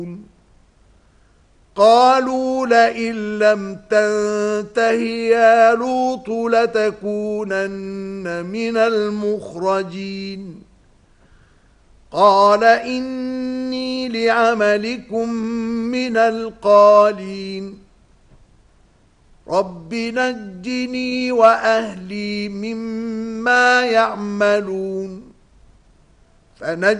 قالوا لئن لم تنته يا لوط لتكونن من المخرجين قال إني لعملكم من القالين رب نجني وأهلي مما يعملون